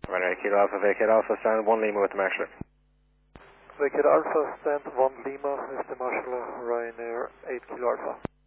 Ryanair Kilo Alpha, vacate Alpha, stand 1 Lima with the marshal. Vacate Alpha, stand 1 Lima with the marshal, Ryanair 8 Kilo Alpha.